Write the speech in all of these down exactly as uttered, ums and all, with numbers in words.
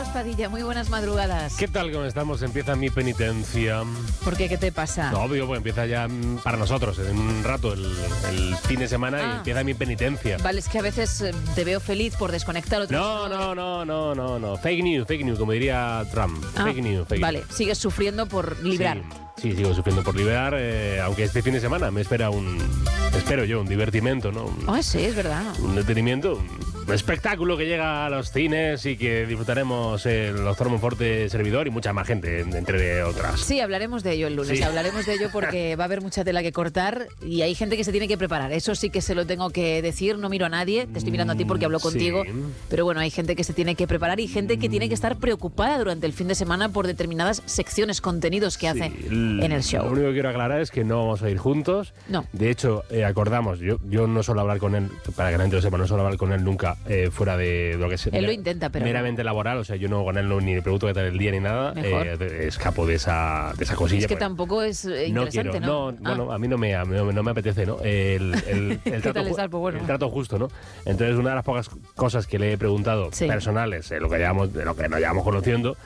Carlos Padilla, muy buenas madrugadas. ¿Qué tal? ¿Cómo estamos? Empieza mi penitencia. ¿Por qué? ¿Qué te pasa? No, obvio, pues empieza ya mm, para nosotros en un rato el, el fin de semana Ah. y empieza mi penitencia. Vale, es que a veces eh, te veo feliz por desconectar otros. No, no, no, no, no, no. Fake news, fake news, como diría Trump. Ah, fake news, fake Vale, news. sigues sufriendo por librar. Sí, sí, sigo sufriendo por liberar, eh, aunque este fin de semana me espera un, espero yo, un divertimento, ¿no? Un, Oh, sí, es verdad. un detenimiento, un, un espectáculo que llega a los cines y que disfrutaremos el doctor Monforte servidor y mucha más gente, entre otras. Sí, hablaremos de ello el lunes, Sí. hablaremos de ello porque va a haber mucha tela que cortar y hay gente que se tiene que preparar. Eso sí que se lo tengo que decir, no miro a nadie, te estoy mirando a ti porque hablo Mm, contigo, sí. pero bueno, hay gente que se tiene que preparar y gente que tiene que estar preocupada durante el fin de semana por determinadas secciones, contenidos que hace Sí, en el Lo show. único que quiero aclarar es que no vamos a ir juntos. No. De hecho, eh, acordamos, yo, yo no suelo hablar con él, para que la gente lo sepa, no suelo hablar con él nunca eh, fuera de lo que sea. Él lo intenta, pero meramente laboral, o sea, yo no con él no, ni le pregunto qué tal el día ni nada. Mejor. eh, de- escapo de esa, de esa cosilla. Es que porque tampoco es eh, no interesante, quiero, ¿no? no, Ah. bueno, a mí no me, a mí no, me- no me apetece, ¿no? El, el, el ¿Qué trato, tal ju- está? Pues bueno. el trato justo, ¿no? Entonces, una de las pocas cosas que le he preguntado Sí. personales, eh, lo que llevamos, de lo que nos llevamos conociendo,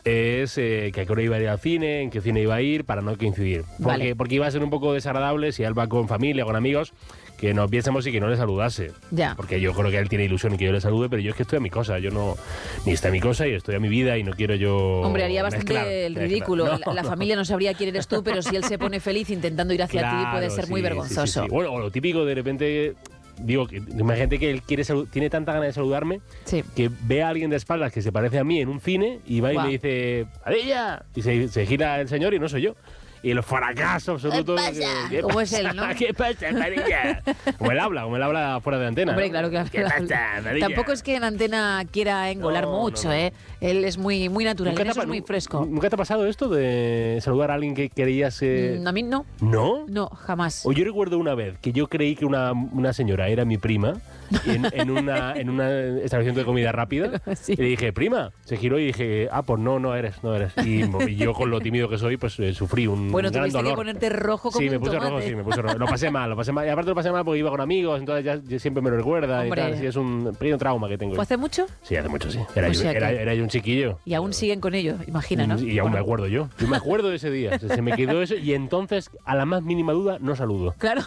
es eh, que a qué hora iba a ir al cine, en qué cine iba a ir, para no coincidir. Porque, Vale. porque iba a ser un poco desagradable si él va con familia, con amigos, que nos viésemos y que no le saludase. Ya. Porque yo creo que él tiene ilusión en que yo le salude, pero yo es que estoy a mi cosa. Yo no, ni estoy a mi cosa y estoy a mi vida y no quiero yo. Hombre, haría bastante mezclar, el mezclar. ridículo. No, la, la no. familia no sabría quién eres tú, pero si él se pone feliz intentando ir hacia ti, puede Claro, ser muy sí, vergonzoso. sí, sí, sí. Bueno, o lo típico, de repente, digo, que imagínate que él quiere salu- tiene tanta ganas de saludarme Sí. que ve a alguien de espaldas que se parece a mí en un cine y va y Guau. me dice, ¡Adilla! Y se, se gira el señor y no soy yo. Y el fracaso absoluto. ¿Qué pasa? ¿Qué ¿Cómo es pasa? él, no? ¿Qué pasa, Padilla? Como él habla, como él habla fuera de antena. Hombre, ¿no? claro que ¿Qué pasa, Padilla? tampoco es que en antena quiera engolar No, mucho, no, no. ¿eh? Él es muy, muy natural, ¿Nunca en te eso ha es pa- muy fresco. ¿Nunca te ha pasado esto de saludar a alguien que creías... eh, Mm, A mí no, ¿No? no, jamás. O yo recuerdo una vez que yo creí que una, una señora era mi prima en, en una, en una establecimiento de comida rápida. Sí. Y le dije, prima. Se giró y dije, ah, pues no, no eres, no eres. Y, y yo, con lo tímido que soy, pues eh, sufrí un Bueno, gran tuviste que dolor. ponerte rojo como Sí, me un puse tomate. rojo, sí, me puse rojo. Lo pasé mal, lo pasé mal. Y aparte lo pasé mal porque iba con amigos, entonces ya, ya siempre me lo recuerda. Hombre. Y tal. Sí, es un pequeño trauma que tengo. ¿Fue hace mucho? Sí, hace mucho, sí. Era, O yo, sea que- era, era yo un chiquillo. Y aún siguen con ello, imagina, ¿no? Y aún me Bueno, acuerdo yo. Yo me acuerdo de ese día. Se, se me quedó eso y entonces, a la más mínima duda, no saludo. Claro.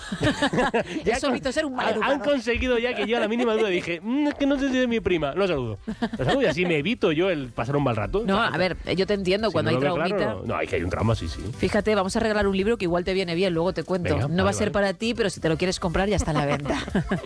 Ya Eso con- hizo ser un han, han maleducado. conseguido ya que yo a la mínima duda dije, "Mm, es que no sé si es mi prima, no saludo. No saludo y así me evito yo el pasar un mal rato. No, a ver, yo te entiendo, Si cuando no hay lo veo traumita... claro, no, no, hay que hay un trauma, sí, sí. Fíjate, vamos a regalar un libro que igual te viene bien, luego te cuento. Venga, no va vale, a ser vale. para ti, pero si te lo quieres comprar ya está a la venta.